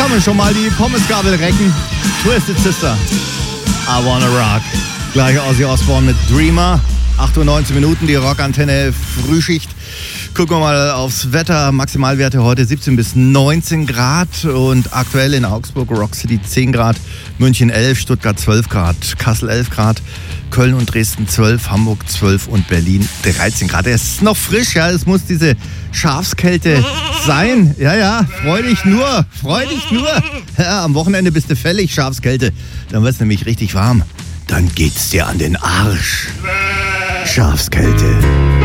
Kann man schon mal die Pommesgabel recken. Twisted Sister, I Wanna Rock. Gleich Ozzy Osbourne mit Dreamer. 8:19 Uhr, die Rockantenne Frühschicht. Gucken wir mal aufs Wetter. Maximalwerte heute 17 bis 19 Grad und aktuell in Augsburg, Rock City 10 Grad, München 11, Stuttgart 12 Grad, Kassel 11 Grad, Köln und Dresden 12, Hamburg 12 und Berlin 13 Grad. Es ist noch frisch, ja, es muss diese Schafskälte sein. Ja, freu dich nur. Ja, am Wochenende bist du fällig, Schafskälte. Dann wird's nämlich richtig warm. Dann geht's dir an den Arsch. Schafskälte.